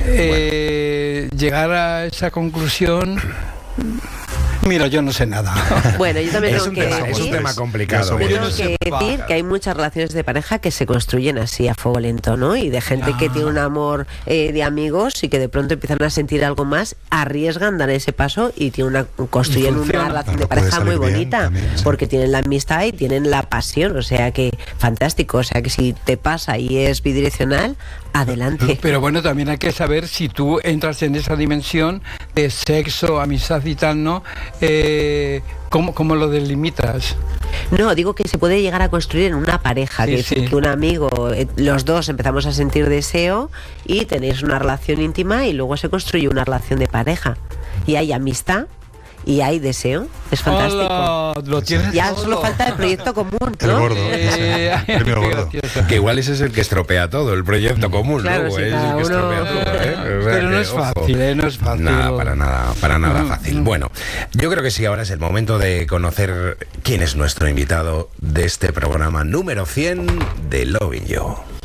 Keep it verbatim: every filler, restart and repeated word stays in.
Eh, bueno. Llegar a esa conclusión... Mira, yo no sé nada. Bueno, yo también es tengo un que tema, decir, es un tema complicado. Yo ¿eh? tengo que decir que hay muchas relaciones de pareja que se construyen así a fuego lento, ¿no? Y de gente ah. que tiene un amor eh, de amigos y que de pronto empiezan a sentir algo más, arriesgan, dan ese paso y tienen una, construyen una relación de pareja muy bonita, también, sí. porque tienen la amistad y tienen la pasión, o sea que fantástico, o sea que si te pasa y es bidireccional, adelante. Pero bueno, también hay que saber si tú entras en esa dimensión de sexo, amistad y tal, ¿no? Eh, ¿cómo, ¿Cómo lo delimitas? No, digo que se puede llegar a construir en una pareja, sí, que, sí. que un amigo, los dos empezamos a sentir deseo y tenéis una relación íntima y luego se construye una relación de pareja. Y hay amistad y hay deseo, es fantástico. Hola, lo tienes ya todo. solo falta el proyecto común, ¿no? El gordo, eh, el gordo. Que igual ese es el que estropea todo, el proyecto común, claro, luego sí, es el que uno... estropea todo, ¿eh? O sea Pero no que, es ojo, fácil, ¿eh? No es fácil. Nada, para nada, para nada fácil. Bueno, yo creo que sí, ahora es el momento de conocer quién es nuestro invitado de este programa número cien de Loving You.